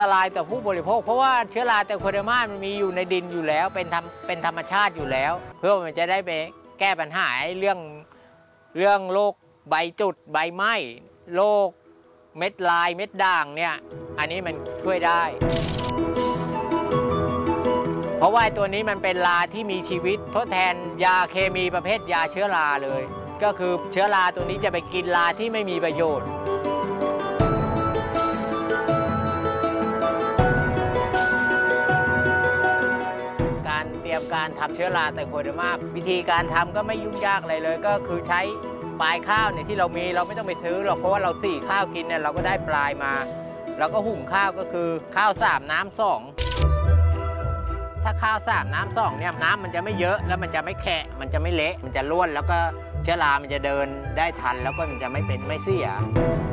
อันตรายต่อผู้บริโภคเพราะว่าเชื้อราไตรโคเดอร์มามันมีอยู่ในดินอยู่แล้วเป็นธรรมชาติอยู่แล้ว เพื่อมันจะได้ไปแก้ปัญหาเรื่องโรคใบจุดใบไหม้โรคเม็ดลายเม็ดด่างเนี่ยอันนี้มันช่วยได้ เพราะว่าตัวนี้มันเป็นราที่มีชีวิตทดแทนยาเคมีประเภทยาเชื้อราเลย ก็คือเชื้อราตัวนี้จะไปกินราที่ไม่มีประโยชน์การเตรียมการทำเชื้อราไตรโคเดอร์มาวิธีการทำก็ไม่ยุ่งยากอะไรเลยก็คือใช้ปลายข้าวเนี่ยที่เรามีเราไม่ต้องไปซื้อหรอกเพราะว่าเราสี่ข้าวกินเนี่ยเราก็ได้ปลายมาเราก็หุงข้าวก็คือข้าว3 น้ำ 2ถ้าข้าว3 น้ำ 2เนี่ยน้ำมันจะไม่เยอะแล้วมันจะไม่แฉะมันจะไม่เละมันจะร่วนแล้วก็เชื้อรามันจะเดินได้ทันแล้วก็มันจะไม่เสีย